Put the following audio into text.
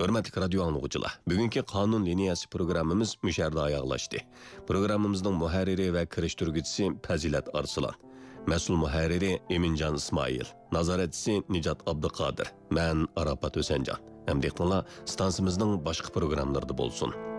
Hörmətli radio anlıqçılar, bugünkü qanun liniyası programımız müşərdə ayaqlaşdı. Programımızın mühərriri və kirişdirgücüsü Pəzilət Arslan. Məsul mühərriri Emincan İsmail. Nazaretçisi Nicat Abduqadir. Mən Arafat Ösəncan. Əmdəqnala stansımızın başqa proqramlarında bolsun.